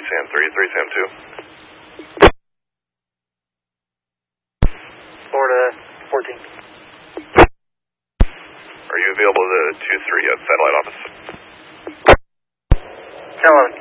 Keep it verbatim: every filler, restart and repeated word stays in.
three Sam three, three Sam two. Florida fourteen. Are you available to two three at satellite office? ten eleven.